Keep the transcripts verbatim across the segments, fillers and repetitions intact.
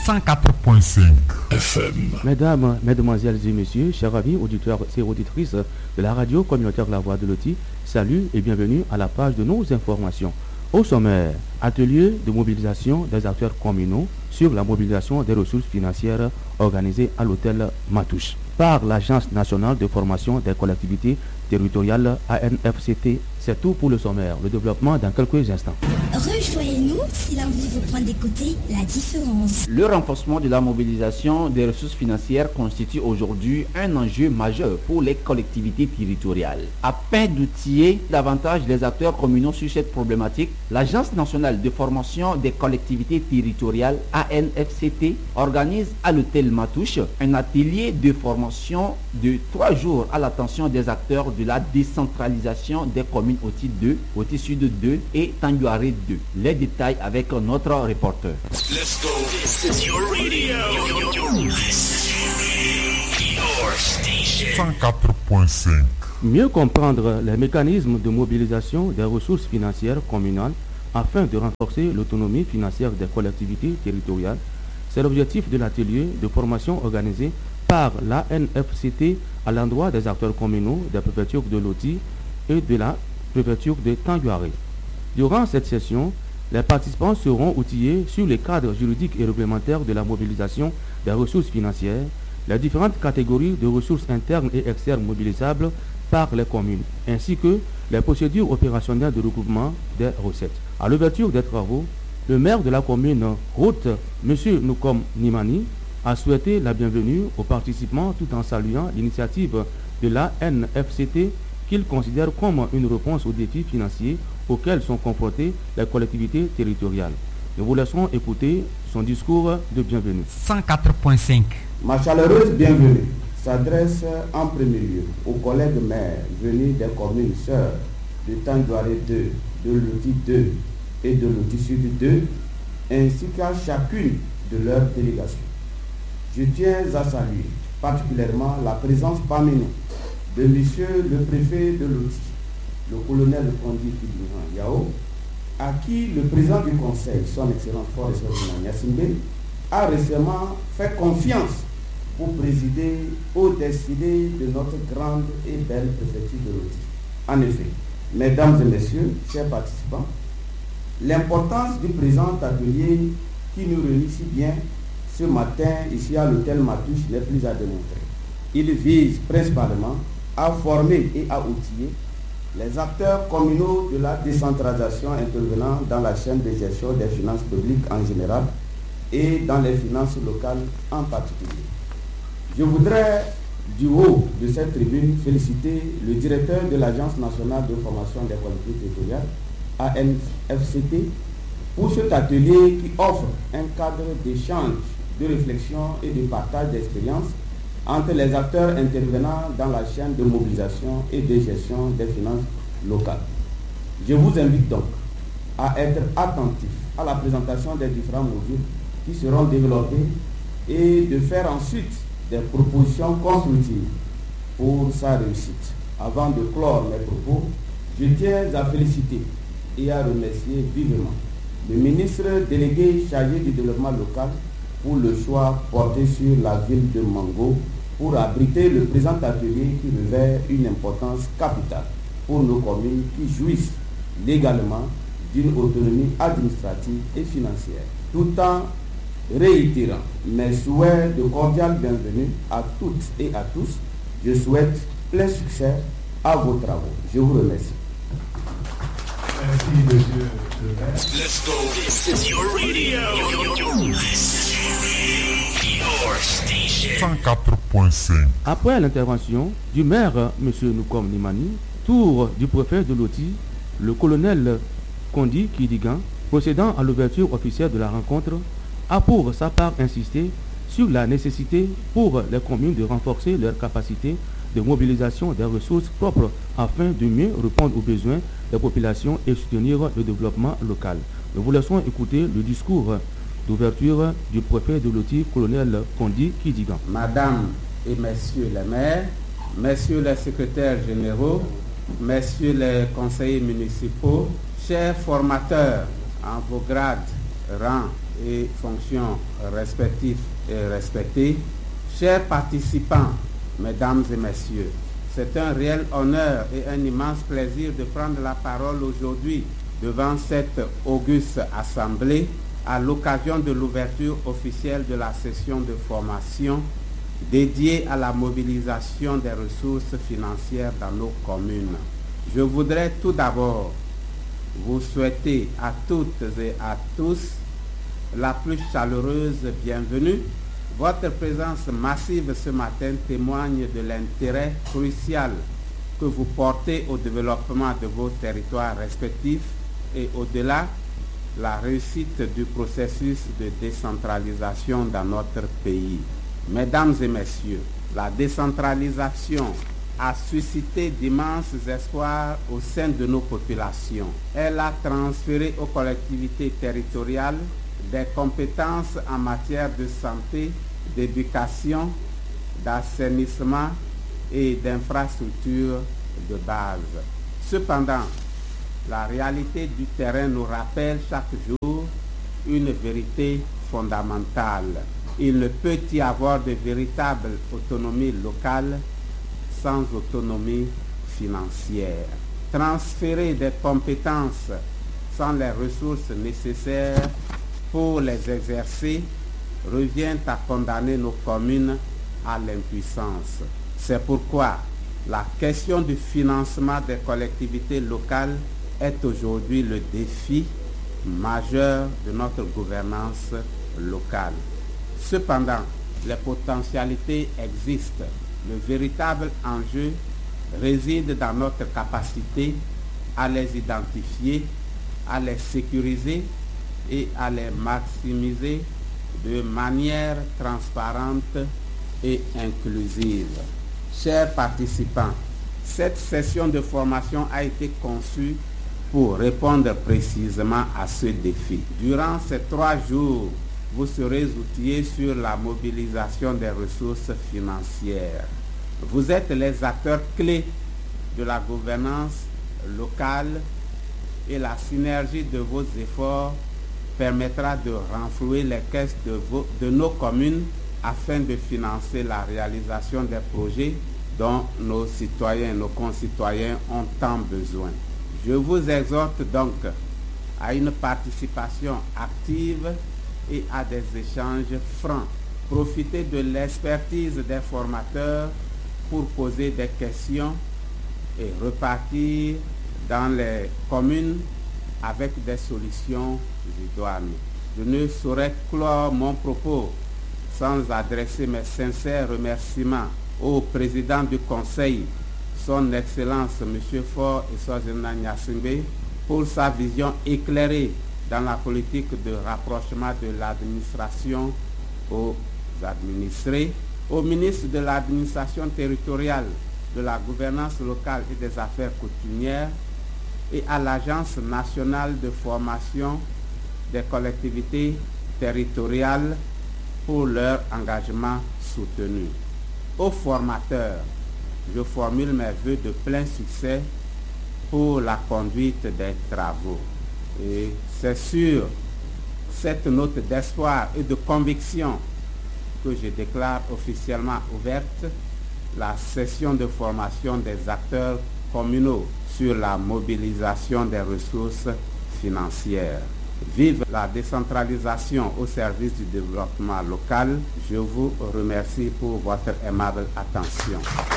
cent quatre point cinq F M. Mesdames, Mesdemoiselles et Messieurs, chers amis auditeurs et auditrices de la radio communautaire La Voix de Loti, salut et bienvenue à la page de nos informations. Au sommaire, atelier de mobilisation des acteurs communaux sur la mobilisation des ressources financières organisé à l'hôtel Matouche par l'Agence nationale de formation des collectivités territoriales A N F C T. C'est tout pour le sommaire. Le développement dans quelques instants. Rejoignez-nous si l'envie vous prend d'écouter la différence. Le renforcement de la mobilisation des ressources financières constitue aujourd'hui un enjeu majeur pour les collectivités territoriales. Afin d'outiller davantage les acteurs communaux sur cette problématique, l'Agence nationale de formation des collectivités territoriales A N F C T organise à l'hôtel Matouche un atelier de formation de trois jours à l'attention des acteurs de la décentralisation des communes au titre deux, au Sud deux et Tanguaré deux. Les détails avec notre reporter. Let's go. This is your radio. Your station. cent quatre point cinq. Mieux comprendre les mécanismes de mobilisation des ressources financières communales afin de renforcer l'autonomie financière des collectivités territoriales, c'est l'objectif de l'atelier de formation organisé par l'A N F C T à l'endroit des acteurs communaux des préfectures de Loti et de la préfecture de Tanguaré. Durant cette session, les participants seront outillés sur les cadres juridiques et réglementaires de la mobilisation des ressources financières, les différentes catégories de ressources internes et externes mobilisables par les communes, ainsi que les procédures opérationnelles de regroupement des recettes. À l'ouverture des travaux, le maire de la commune Route, M. Nukom Nimani, a souhaité la bienvenue aux participants tout en saluant l'initiative de l'A N F C T qu'il considère comme une réponse aux défis financiers auxquels sont confrontées les collectivités territoriales. Nous vous laisserons écouter son discours de bienvenue. cent quatre point cinq. Ma chaleureuse bienvenue s'adresse en premier lieu aux collègues maires venus des communes sœurs de Tanguaré deux, de Loti deux et de Loti Sud deux, ainsi qu'à chacune de leurs délégations. Je tiens à saluer particulièrement la présence parmi nous de monsieur le préfet de Loti, le colonel Kondi Kidouhan Yao, à qui le président du conseil, son excellence Forest Yassine, a récemment fait confiance pour présider aux destinées de notre grande et belle préfecture de Loti. En effet, mesdames et messieurs, chers participants, l'importance du présent atelier qui nous réunit si bien ce matin ici à l'hôtel Matouche n'est plus à démontrer. Il vise principalement à former et à outiller les acteurs communaux de la décentralisation intervenant dans la chaîne de gestion des finances publiques en général et dans les finances locales en particulier. Je voudrais, du haut de cette tribune, féliciter le directeur de l'Agence nationale de formation des collectivités territoriales, A N F C T, pour cet atelier qui offre un cadre d'échange, de réflexion et de partage d'expériences entre les acteurs intervenant dans la chaîne de mobilisation et de gestion des finances locales. Je vous invite donc à être attentifs à la présentation des différents modules qui seront développés et de faire ensuite des propositions constructives pour sa réussite. Avant de clore mes propos, je tiens à féliciter et à remercier vivement le ministre délégué chargé du développement local pour le choix porté sur la ville de Mango pour abriter le présent atelier qui revêt une importance capitale pour nos communes qui jouissent légalement d'une autonomie administrative et financière, tout en réitérant mes souhaits de cordiale bienvenue à toutes et à tous. Je souhaite plein succès à vos travaux. Je vous remercie. Merci, monsieur le maire. Let's go. This is your radio. Your station. cent quatre point cinq. Après l'intervention du maire, M. Nukom Nimani, tour du préfet de Loti, le colonel Kondi Kidigan, procédant à l'ouverture officielle de la rencontre, a pour sa part insisté sur la nécessité pour les communes de renforcer leur capacité de mobilisation des ressources propres afin de mieux répondre aux besoins des populations et soutenir le développement local. Nous vous laissons écouter le discours d'ouverture du préfet de Loti, colonel Kondi Kidigan. Madame et messieurs les maires, messieurs les secrétaires généraux, messieurs les conseillers municipaux, chers formateurs en vos grades, rangs et fonctions respectives et respectées, chers participants, mesdames et messieurs, c'est un réel honneur et un immense plaisir de prendre la parole aujourd'hui devant cette auguste assemblée à l'occasion de l'ouverture officielle de la session de formation dédiée à la mobilisation des ressources financières dans nos communes. Je voudrais tout d'abord vous souhaiter à toutes et à tous la plus chaleureuse bienvenue. Votre présence massive ce matin témoigne de l'intérêt crucial que vous portez au développement de vos territoires respectifs et au-delà, la réussite du processus de décentralisation dans notre pays. Mesdames et messieurs, la décentralisation a suscité d'immenses espoirs au sein de nos populations. Elle a transféré aux collectivités territoriales des compétences en matière de santé, d'éducation, d'assainissement et d'infrastructures de base. Cependant, la réalité du terrain nous rappelle chaque jour une vérité fondamentale. Il ne peut y avoir de véritable autonomie locale sans autonomie financière. Transférer des compétences sans les ressources nécessaires pour les exercer revient à condamner nos communes à l'impuissance. C'est pourquoi la question du financement des collectivités locales est aujourd'hui le défi majeur de notre gouvernance locale. Cependant, les potentialités existent. Le véritable enjeu réside dans notre capacité à les identifier, à les sécuriser et à les maximiser de manière transparente et inclusive. Chers participants, cette session de formation a été conçue pour répondre précisément à ce défi. Durant ces trois jours, vous serez outillés sur la mobilisation des ressources financières. Vous êtes les acteurs clés de la gouvernance locale et la synergie de vos efforts permettra de renflouer les caisses de, vos, de nos communes afin de financer la réalisation des projets dont nos citoyens, nos concitoyens ont tant besoin. Je vous exhorte donc à une participation active et à des échanges francs. Profitez de l'expertise des formateurs pour poser des questions et repartir dans les communes avec des solutions idoines. Je ne saurais clore mon propos sans adresser mes sincères remerciements au président du Conseil, son Excellence M. Faure Essoazina Gnassingbé, pour sa vision éclairée dans la politique de rapprochement de l'administration aux administrés, au ministre de l'administration territoriale, de la gouvernance locale et des affaires coutumières et à l'Agence nationale de formation des collectivités territoriales pour leur engagement soutenu. Aux formateurs, je formule mes vœux de plein succès pour la conduite des travaux. Et c'est sur cette note d'espoir et de conviction que je déclare officiellement ouverte la session de formation des acteurs communaux sur la mobilisation des ressources financières. Vive la décentralisation au service du développement local. Je vous remercie pour votre aimable attention.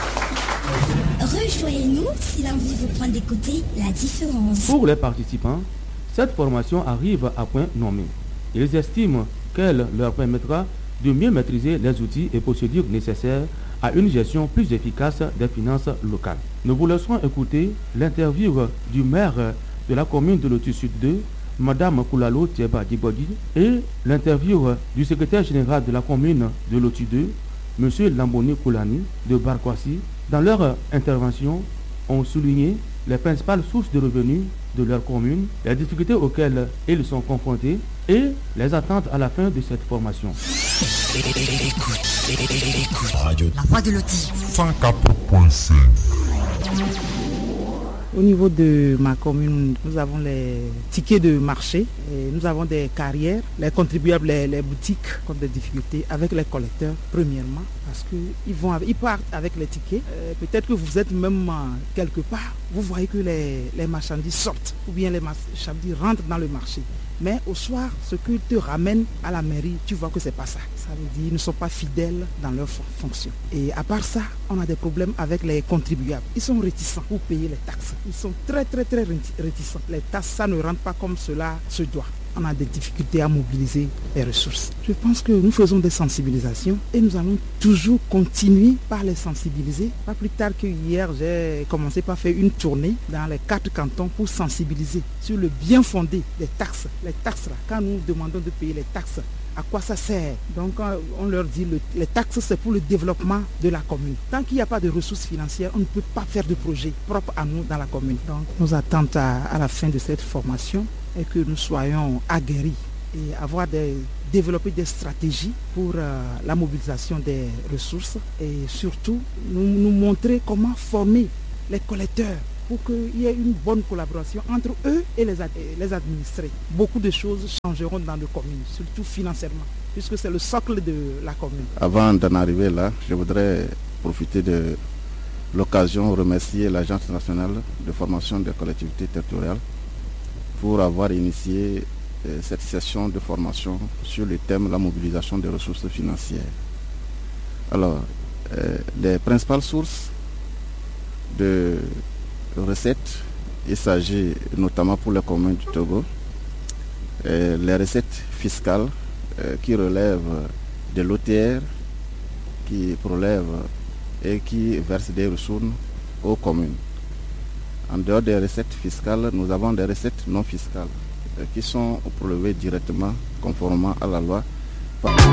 Rejoignez-nous si l'envie vous prend d'écouter la différence. Pour les participants, cette formation arrive à point nommé. Ils estiment qu'elle leur permettra de mieux maîtriser les outils et procédures nécessaires à une gestion plus efficace des finances locales. Nous vous laisserons écouter l'interview du maire de la commune de Lotus Sud deux, Madame Koulalo Thieba Dibodi, et l'interview du secrétaire général de la commune de Lotus deux, Monsieur Lamboni Koulani de Barkwasi. Dans leur intervention, ont souligné les principales sources de revenus de leur commune, les difficultés auxquelles ils sont confrontés et les attentes à la fin de cette formation. Écoute, écoute, radio. La voix de Loti. cent quatre point cinq. Au niveau de ma commune, nous avons les tickets de marché, et nous avons des carrières, les contribuables, les, les boutiques ont des difficultés avec les collecteurs, premièrement, parce qu'ils vont, ils partent avec les tickets. Euh, peut-être que vous êtes même quelque part, vous voyez que les, les marchandises sortent, ou bien les marchandises rentrent dans le marché. Mais au soir, ce qu'ils te ramènent à la mairie, tu vois que c'est pas ça. Ça veut dire qu'ils ne sont pas fidèles dans leur fonction. Et à part ça, on a des problèmes avec les contribuables. Ils sont réticents pour payer les taxes. Ils sont très très très réticents. Les taxes, ça ne rentre pas comme cela se doit. On a des difficultés à mobiliser les ressources. Je pense que nous faisons des sensibilisations et nous allons toujours continuer par les sensibiliser. Pas plus tard que hier, j'ai commencé par faire une tournée dans les quatre cantons pour sensibiliser sur le bien fondé des taxes. Les taxes, là, quand nous demandons de payer les taxes, à quoi ça sert? Donc on leur dit que les taxes c'est pour le développement de la commune. Tant qu'il n'y a pas de ressources financières, on ne peut pas faire de projet propre à nous dans la commune. Donc nous attendons à, à la fin de cette formation et que nous soyons aguerris et avoir des, développer des stratégies pour euh, la mobilisation des ressources et surtout nous, nous montrer comment former les collecteurs pour qu'il y ait une bonne collaboration entre eux et les, ad- les administrés. Beaucoup de choses changeront dans nos communes, surtout financièrement, puisque c'est le socle de la commune. Avant d'en arriver là, je voudrais profiter de l'occasion de remercier l'Agence nationale de formation des collectivités territoriales pour avoir initié euh, cette session de formation sur le thème de la mobilisation des ressources financières. Alors, euh, les principales sources de recettes, il s'agit notamment pour les communes du Togo, euh, les recettes fiscales euh, qui relèvent de l'O T R, qui prélèvent et qui versent des ressources aux communes. En dehors des recettes fiscales, nous avons des recettes non fiscales euh, qui sont prélevées directement conformément à la loi.